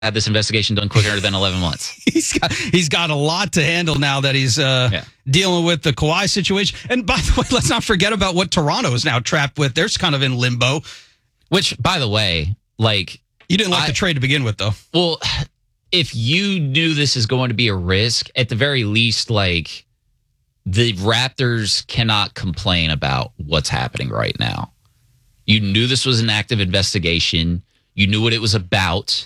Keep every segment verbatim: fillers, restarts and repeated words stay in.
have this investigation done quicker than eleven months. he's got he's got a lot to handle now that he's uh, yeah. dealing with the Kawhi situation. And by the way, let's not forget about what Toronto is now trapped with. They're kind of in limbo. Which, by the way, like you didn't like I, the trade to begin with, though. Well, if you knew this is going to be a risk, at the very least, like the Raptors cannot complain about what's happening right now. You knew this was an active investigation. You knew what it was about.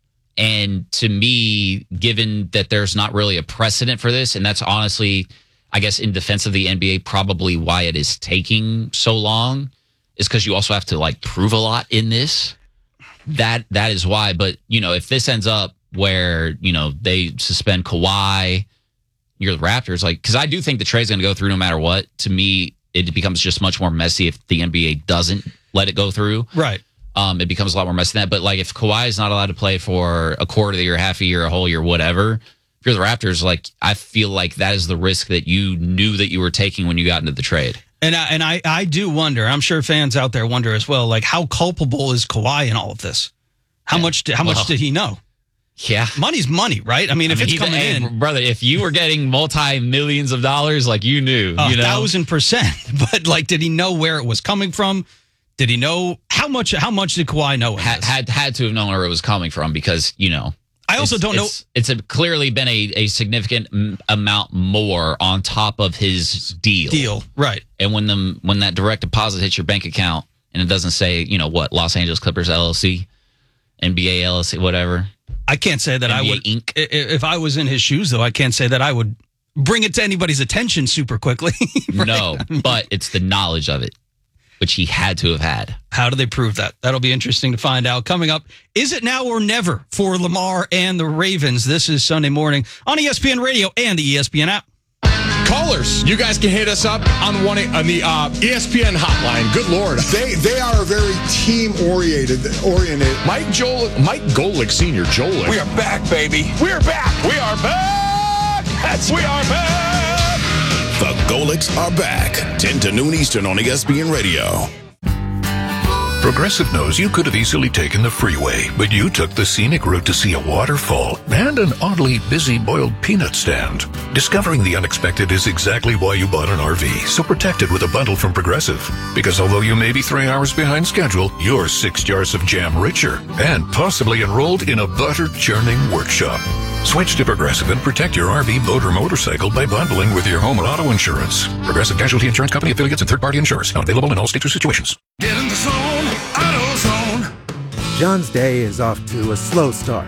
And to me, given that there's not really a precedent for this, and that's honestly, I guess, in defense of the N B A, probably why it is taking so long, is because you also have to like prove a lot in this. That that is why. But you know, if this ends up where you know they suspend Kawhi, you're the Raptors, like because I do think the trade's going to go through no matter what. To me, it becomes just much more messy if the N B A doesn't let it go through. Right. Um, it becomes a lot more messy than that. But like if Kawhi is not allowed to play for a quarter of the year, half a year, a whole year, whatever, if you're the Raptors, like I feel like that is the risk that you knew that you were taking when you got into the trade. And I, and I, I do wonder, I'm sure fans out there wonder as well, like how culpable is Kawhi in all of this? How yeah. much did, how well, much did he know? Yeah. Money's money, right? I mean, if I mean, it's coming hey, in. Brother, if you were getting multi-millions of dollars, like you knew. A you know? thousand percent. But like, did he know where it was coming from? Did he know how much How much did Kawhi know? In had, this? had had to have known where it was coming from because, you know. I also don't know. It's, it's a, clearly been a, a significant m- amount more on top of his deal. Deal, right. And when the when that direct deposit hits your bank account and it doesn't say, you know, what, Los Angeles Clippers L L C, N B A L L C, whatever. I can't say that N B A I would. Incorporated. If I was in his shoes, though, I can't say that I would bring it to anybody's attention super quickly. Right? No, but it's the knowledge of it, which he had to have had. How do they prove that? That'll be interesting to find out. Coming up, is it now or never for Lamar and the Ravens? This is Sunday morning on E S P N Radio and the E S P N app. Callers, you guys can hit us up on one on the uh, E S P N hotline. Good Lord, they they are very team oriented. Oriented. Mike Joel, Mike Golick Senior, Joel. We are back, baby. We are back. We are back. That's we are back. The Golicks are back. ten to noon Eastern on E S P N Radio. Progressive knows you could have easily taken the freeway, but you took the scenic route to see a waterfall and an oddly busy boiled peanut stand. Discovering the unexpected is exactly why you bought an R V, so protect it with a bundle from Progressive. Because although you may be three hours behind schedule, you're six jars of jam richer and possibly enrolled in a butter churning workshop. Switch to Progressive and protect your R V, boat, or motorcycle by bundling with your home and auto insurance. Progressive Casualty Insurance Company affiliates and third-party insurers. Not available in all states or situations. Get in the zone, AutoZone. John's day is off to a slow start.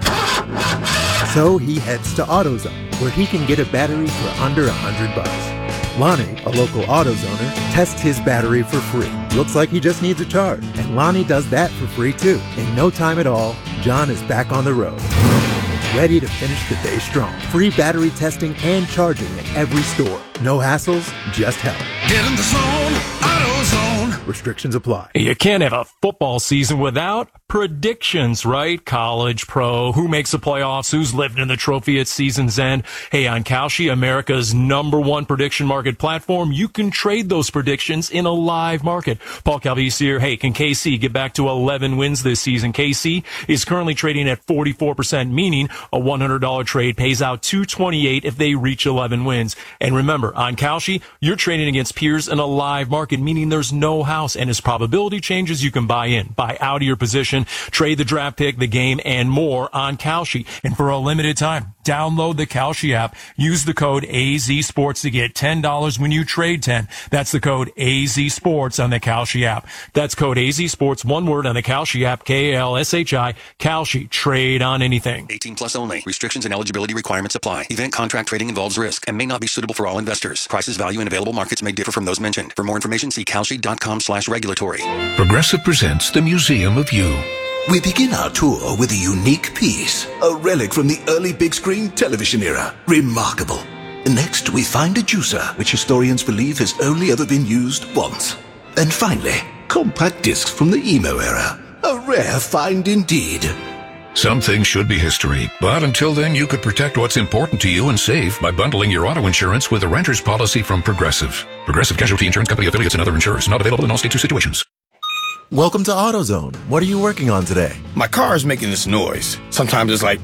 So he heads to AutoZone, where he can get a battery for under a hundred bucks. Lonnie, a local AutoZoner, tests his battery for free. Looks like he just needs a charge, and Lonnie does that for free too. In no time at all, John is back on the road, ready to finish the day strong. Free battery testing and charging at every store. No hassles, just help. Get in the zone, AutoZone. Restrictions apply. You can't have a football season without predictions, right? College, pro, who makes the playoffs, who's living in the trophy at season's end. Hey, on Kalshi, America's number one prediction market platform, you can trade those predictions in a live market. Paul Calvisi here. Hey, can K C get back to eleven wins this season? K C is currently trading at forty-four percent, meaning a one hundred dollars trade pays out two hundred twenty-eight dollars if they reach eleven wins. And remember, on Kalshi, you're trading against peers in a live market, meaning there's no house. And as probability changes, you can buy in, buy out of your position, trade the draft pick, the game, and more on Kalshi. And for a limited time, download the Kalshi app. Use the code A Z Sports to get ten dollars when you trade ten. That's the code A Z Sports on the Kalshi app. That's code A Z Sports, one word on the Kalshi app, K A L S H I, Kalshi. Trade on anything. eighteen plus only. Restrictions and eligibility requirements apply. Event contract trading involves risk and may not be suitable for all investors. Prices, value, and available markets may differ from those mentioned. For more information, see kalshi.com slash regulatory. Progressive presents the Museum of You. We begin our tour with a unique piece, a relic from the early big screen television era. Remarkable. Next, we find a juicer, which historians believe has only ever been used once. And finally, compact discs from the emo era. A rare find indeed. Some things should be history, but until then, you could protect what's important to you and save by bundling your auto insurance with a renter's policy from Progressive. Progressive Casualty Insurance Company affiliates and other insurers. Not available in all states or situations. Welcome to AutoZone. What are you working on today? My car is making this noise. Sometimes it's like